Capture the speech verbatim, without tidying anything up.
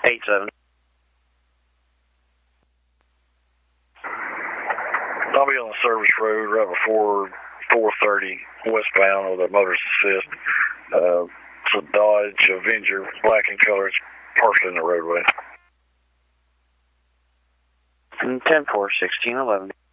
eight seven. I'll be on the service road right before four thirty westbound with a motorist assist. Uh, it's a Dodge Avenger, black in color. It's partially in the roadway. ten four, sixteen eleven.